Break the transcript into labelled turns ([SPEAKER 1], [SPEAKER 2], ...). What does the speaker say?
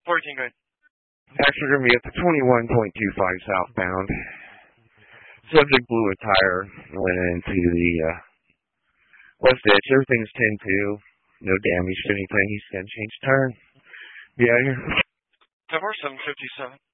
[SPEAKER 1] 14, good.
[SPEAKER 2] Actually, we're going to be at the 21.25 southbound. Subject blew a tire, went into the west ditch. Everything's 10-2. No damage to anything. He's going to change turn. Be out here.
[SPEAKER 1] 10-4, 757.